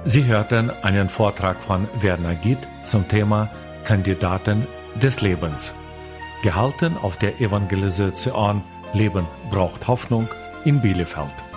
Sie hörten einen Vortrag von Werner Gitt zum Thema Kandidaten des Lebens, gehalten auf der Evangelisation Leben braucht Hoffnung in Bielefeld.